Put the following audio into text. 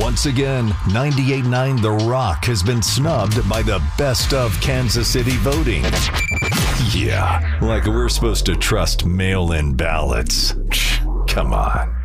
Once again, 98.9 The Rock has been snubbed by the Best of Kansas City voting. Yeah, like we're supposed to trust mail-in ballots. Come on.